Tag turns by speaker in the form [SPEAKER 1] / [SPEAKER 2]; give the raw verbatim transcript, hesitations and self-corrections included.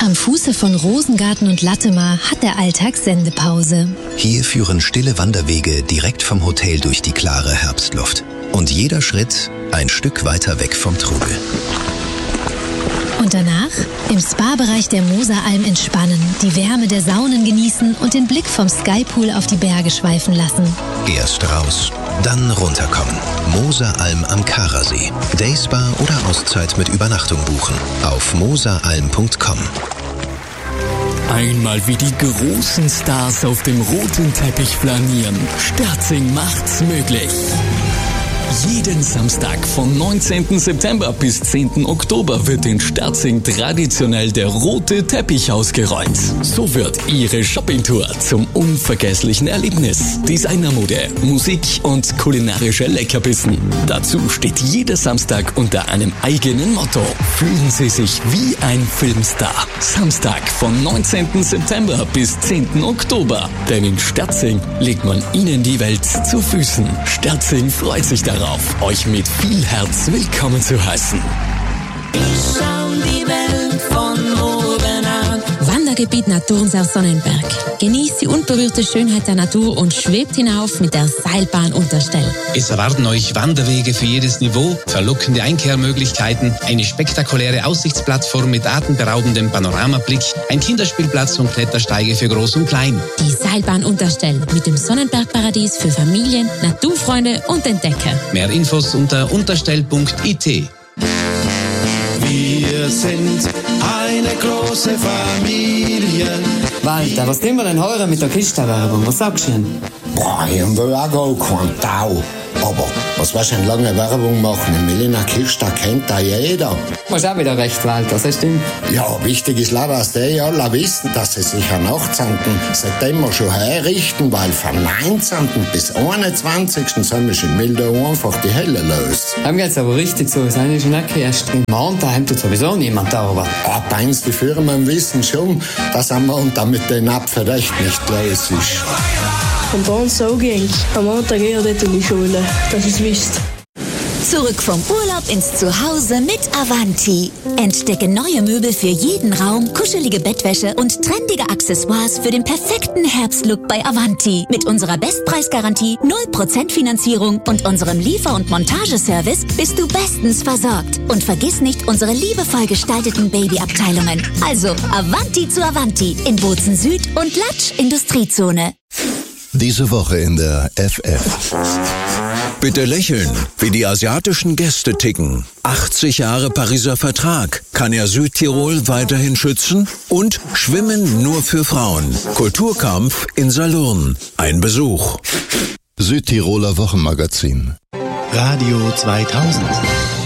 [SPEAKER 1] Am Fuße von Rosengarten und Lattema hat der Alltag Sendepause.
[SPEAKER 2] Hier führen stille Wanderwege direkt vom Hotel durch die klare Herbstluft. Und jeder Schritt ein Stück weiter weg vom Trubel.
[SPEAKER 1] Und danach im Spa-Bereich der Moseralm entspannen, die Wärme der Saunen genießen und den Blick vom Skypool auf die Berge schweifen lassen.
[SPEAKER 2] Erst raus, dann runterkommen. Moseralm am Karasee. Dayspa oder Auszeit mit Übernachtung buchen. Auf moseralm punkt com.
[SPEAKER 3] Einmal wie die großen Stars auf dem roten Teppich flanieren. Sterzing macht's möglich. Jeden Samstag vom neunzehnten September bis zehnten Oktober wird in Sterzing traditionell der rote Teppich ausgerollt. So wird Ihre Shoppingtour zum unvergesslichen Erlebnis. Designermode, Musik und kulinarische Leckerbissen. Dazu steht jeder Samstag unter einem eigenen Motto. Fühlen Sie sich wie ein Filmstar. Samstag vom neunzehnten September bis zehnten Oktober. Denn in Sterzing legt man Ihnen die Welt zu Füßen. Sterzing freut sich darauf, euch mit viel Herz willkommen zu heißen.
[SPEAKER 4] Ich schau die Welt von oben an.
[SPEAKER 5] Wandergebiet Naturreserve Sonnenberg. Genießt die unberührte Schönheit der Natur und schwebt hinauf mit der Seilbahn Unterstell.
[SPEAKER 6] Es erwarten euch Wanderwege für jedes Niveau, verlockende Einkehrmöglichkeiten, eine spektakuläre Aussichtsplattform mit atemberaubendem Panoramablick, ein Kinderspielplatz und Klettersteige für Groß und Klein.
[SPEAKER 5] Die Seilbahn Unterstell mit dem Sonnenbergparadies für Familien, Naturfreunde und Entdecker.
[SPEAKER 6] Mehr Infos unter unterstell punkt i t.
[SPEAKER 7] Wir sind eine große Familie.
[SPEAKER 8] Walter, was tun wir denn heute mit der Kiste-Werbung? Was sagst du denn?
[SPEAKER 9] Boah, ich will auch gar keinen Tau. Aber was willst du denn lange Werbung machen? In Melina Kirsta kennt da jeder.
[SPEAKER 8] Du hast auch wieder recht, Walter, das stimmt.
[SPEAKER 9] Ja, wichtig ist leider, dass die alle wissen, dass sie sich am achtzehnten September schon herrichten, weil vom neunzehnten bis einundzwanzigsten sind wir in Milde einfach die Hölle los.
[SPEAKER 8] Dem geht's aber richtig so, das habe ich schon nicht gehört. Im Montag tut sowieso niemand da, aber...
[SPEAKER 9] Ah, meinst die Firmen wissen schon, dass am Montag mit den Apfen echt nicht los ist.
[SPEAKER 10] Und bei uns so ging's. Am Montag eher dort in die Schule, dass ihr's wisst.
[SPEAKER 11] Zurück vom Urlaub ins Zuhause mit Avanti. Entdecke neue Möbel für jeden Raum, kuschelige Bettwäsche und trendige Accessoires für den perfekten Herbstlook bei Avanti. Mit unserer Bestpreisgarantie, null Prozent Finanzierung und unserem Liefer- und Montageservice bist du bestens versorgt. Und vergiss nicht unsere liebevoll gestalteten Babyabteilungen. Also Avanti zu Avanti in Bozen Süd und Latsch Industriezone.
[SPEAKER 2] Diese Woche in der F F.
[SPEAKER 12] Bitte lächeln, wie die asiatischen Gäste ticken. achtzig Jahre Pariser Vertrag. Kann er Südtirol weiterhin schützen? Und Schwimmen nur für Frauen. Kulturkampf in Salurn. Ein Besuch.
[SPEAKER 13] Südtiroler Wochenmagazin.
[SPEAKER 14] Radio zweitausend.